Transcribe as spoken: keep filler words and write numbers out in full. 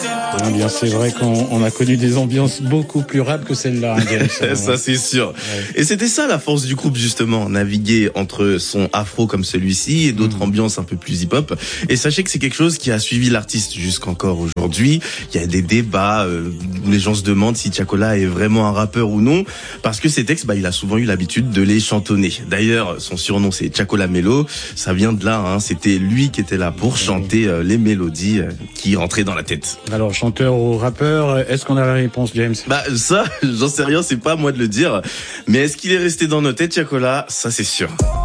Ah bien, c'est vrai qu'on on a connu des ambiances beaucoup plus rap que celle-là, hein, James. Ça, c'est sûr. Ouais. Et c'était ça la force du groupe, justement, naviguer entre son afro comme celui-ci et d'autres mmh. ambiances un peu plus hip-hop. Et sachez que c'est quelque chose qui a suivi l'artiste jusqu'encore aujourd'hui. Il y a des débats euh, où les gens se demandent si Tiakola est vraiment un rappeur ou non, parce que ses textes, bah, il a souvent eu l'habitude de les chantonner. D'ailleurs, son surnom, c'est Tiakola Mello. Ça vient de là, hein. C'était lui qui était là pour chanter euh, les mélodies euh, qui rentraient dans la tête. Alors, chanteur ou rappeur, est-ce qu'on a la réponse, James? Bah ça, j'en sais rien, c'est pas à moi de le dire. Mais est-ce qu'il est resté dans nos têtes, Tiakola? Ça, c'est sûr.